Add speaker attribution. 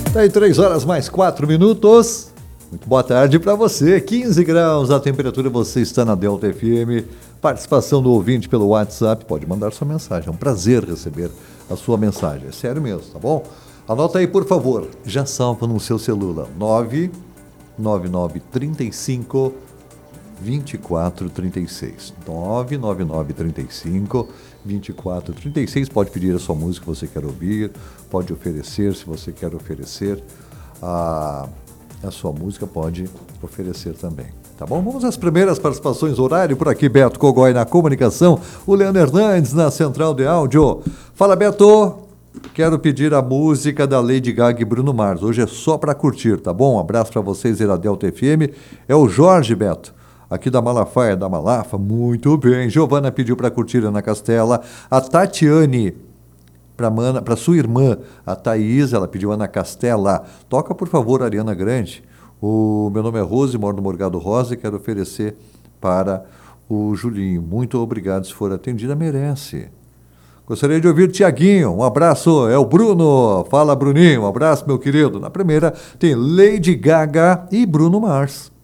Speaker 1: Daí 3 horas mais 4 minutos. Muito boa tarde para você. 15 graus a temperatura, você está na Delta FM. Participação do ouvinte pelo WhatsApp. Pode mandar sua mensagem. É um prazer receber a sua mensagem. É sério mesmo, tá bom? Anota aí, por favor. Já salva no seu celular. 99935 2436. 99935 2436. Pode pedir a sua música que você quer ouvir, pode oferecer, se você quer oferecer a sua música, pode oferecer também. Tá bom? Vamos às primeiras participações, horário por aqui, Beto Cogói na comunicação, o Leandro Hernandes na central de áudio. Fala, Beto! Quero pedir a música da Lady Gaga e Bruno Mars. Hoje é só para curtir, tá bom? Um abraço para vocês aí da Delta FM. É o Jorge, Beto, aqui da Malafaia, da Malafa. Muito bem. Giovana pediu para curtir Ana Castela. A Tatiane, para sua irmã, a Thaís, ela pediu Ana Castela. Toca, por favor, Ariana Grande. O meu nome é Rose, moro no Morgado Rosa e quero oferecer para o Julinho. Muito obrigado, se for atendida, merece. Gostaria de ouvir Tiaguinho, um abraço, é o Bruno, fala Bruninho, um abraço meu querido. Na primeira tem Lady Gaga e Bruno Mars.